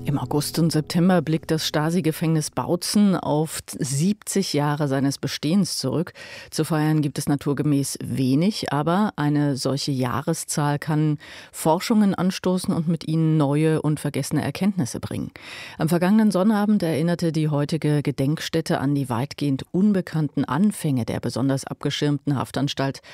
Im August und September blickt das Stasi-Gefängnis Bautzen auf 70 Jahre seines Bestehens zurück. Zu feiern gibt es naturgemäß wenig, aber eine solche Jahreszahl kann Forschungen anstoßen und mit ihnen neue und vergessene Erkenntnisse bringen. Am vergangenen Sonnabend erinnerte die heutige Gedenkstätte an die weitgehend unbekannten Anfänge der besonders abgeschirmten Haftanstalt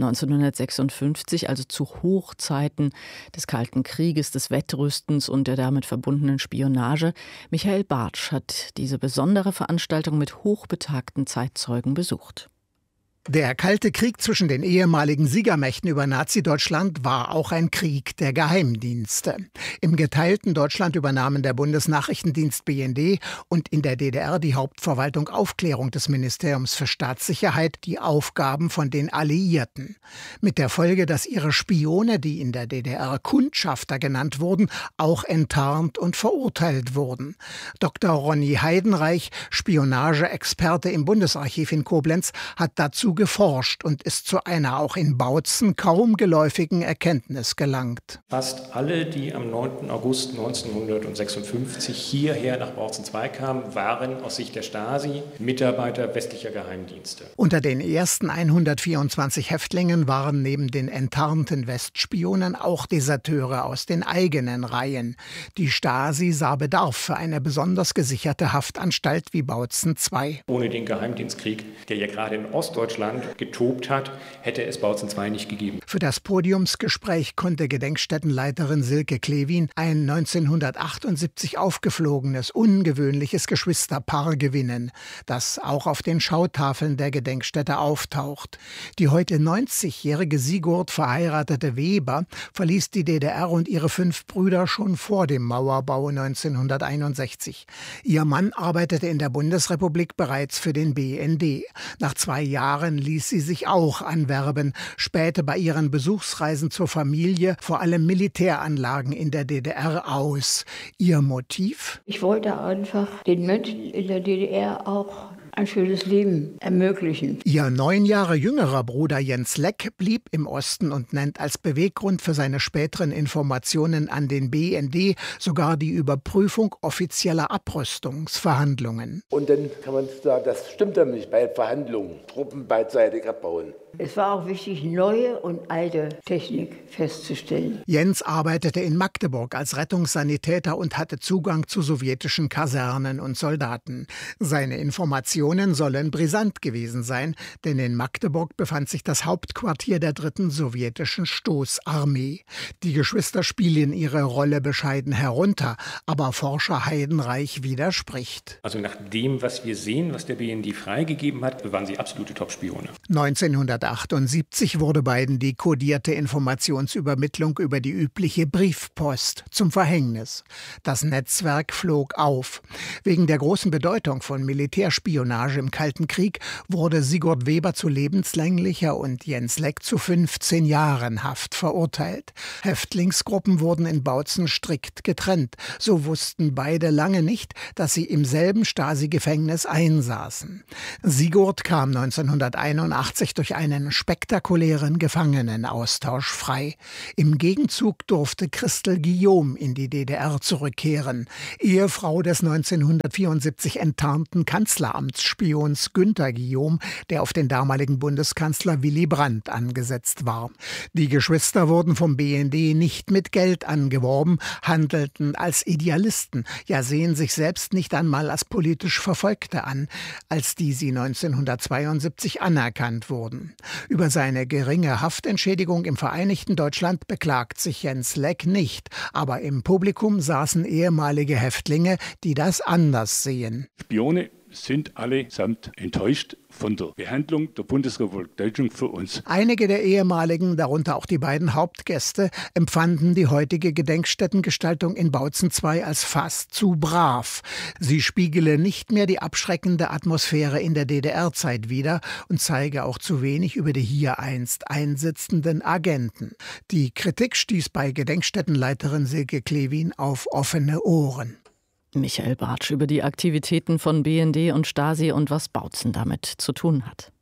1956, also zu Hochzeiten des Kalten Krieges, des Wettrüstens und der damit verbundenen Spionage. Michael Bartsch hat diese besondere Veranstaltung mit hochbetagten Zeitzeugen besucht. Der Kalte Krieg zwischen den ehemaligen Siegermächten über Nazi-Deutschland war auch ein Krieg der Geheimdienste. Im geteilten Deutschland übernahmen der Bundesnachrichtendienst BND und in der DDR die Hauptverwaltung Aufklärung des Ministeriums für Staatssicherheit die Aufgaben von den Alliierten. Mit der Folge, dass ihre Spione, die in der DDR Kundschafter genannt wurden, auch enttarnt und verurteilt wurden. Dr. Ronny Heidenreich, Spionageexperte im Bundesarchiv in Koblenz, hat dazu geforscht und ist zu einer auch in Bautzen kaum geläufigen Erkenntnis gelangt. Fast alle, die am 9. August 1956 hierher nach Bautzen II kamen, waren aus Sicht der Stasi Mitarbeiter westlicher Geheimdienste. Unter den ersten 124 Häftlingen waren neben den enttarnten Westspionen auch Deserteure aus den eigenen Reihen. Die Stasi sah Bedarf für eine besonders gesicherte Haftanstalt wie Bautzen II. Ohne den Geheimdienstkrieg, der ja gerade in Ostdeutschland getobt hat, hätte es Bautzen II nicht gegeben. Für das Podiumsgespräch konnte Gedenkstättenleiterin Silke Klewin ein 1978 aufgeflogenes, ungewöhnliches Geschwisterpaar gewinnen, das auch auf den Schautafeln der Gedenkstätte auftaucht. Die heute 90-jährige Sigurd verheiratete Weber verließ die DDR und ihre 5 Brüder schon vor dem Mauerbau 1961. Ihr Mann arbeitete in der Bundesrepublik bereits für den BND. Nach 2 Jahren ließ sie sich auch anwerben, spähte bei ihren Besuchsreisen zur Familie vor allem Militäranlagen in der DDR aus. Ihr Motiv? Ich wollte einfach den Menschen in der DDR auch ein schönes Leben ermöglichen. Ihr 9 Jahre jüngerer Bruder Jens Leck blieb im Osten und nennt als Beweggrund für seine späteren Informationen an den BND sogar die Überprüfung offizieller Abrüstungsverhandlungen. Und dann kann man sagen, das stimmt dann nicht bei Verhandlungen, Truppen beidseitig abbauen. Es war auch wichtig, neue und alte Technik festzustellen. Jens arbeitete in Magdeburg als Rettungssanitäter und hatte Zugang zu sowjetischen Kasernen und Soldaten. Seine Informationen sollen brisant gewesen sein, denn in Magdeburg befand sich das Hauptquartier der 3. sowjetischen Stoßarmee. Die Geschwister spielen ihre Rolle bescheiden herunter, aber Forscher Heidenreich widerspricht. Also nach dem, was wir sehen, was der BND freigegeben hat, waren sie absolute Top-Spione. 1978 wurde beiden die kodierte Informationsübermittlung über die übliche Briefpost zum Verhängnis. Das Netzwerk flog auf. Wegen der großen Bedeutung von Militärspionage im Kalten Krieg wurde Sigurd Weber zu lebenslänglicher und Jens Leck zu 15 Jahren Haft verurteilt. Häftlingsgruppen wurden in Bautzen strikt getrennt. So wussten beide lange nicht, dass sie im selben Stasi-Gefängnis einsaßen. Sigurd kam 1981 durch einen spektakulären Gefangenenaustausch frei. Im Gegenzug durfte Christel Guillaume in die DDR zurückkehren, Ehefrau des 1974 enttarnten Kanzleramtsspions Günter Guillaume, der auf den damaligen Bundeskanzler Willy Brandt angesetzt war. Die Geschwister wurden vom BND nicht mit Geld angeworben, handelten als Idealisten, ja sehen sich selbst nicht einmal als politisch Verfolgte an, als die sie 1972 anerkannt wurden. Über seine geringe Haftentschädigung im Vereinigten Deutschland beklagt sich Jens Leck nicht, aber im Publikum saßen ehemalige Häftlinge, die das anders sehen. Spione sind allesamt enttäuscht von der Behandlung der Bundesrepublik Deutschland für uns. Einige der ehemaligen, darunter auch die beiden Hauptgäste, empfanden die heutige Gedenkstättengestaltung in Bautzen II als fast zu brav. Sie spiegele nicht mehr die abschreckende Atmosphäre in der DDR-Zeit wider und zeige auch zu wenig über die hier einst einsitzenden Agenten. Die Kritik stieß bei Gedenkstättenleiterin Silke Klewin auf offene Ohren. Michael Bartsch über die Aktivitäten von BND und Stasi und was Bautzen damit zu tun hat.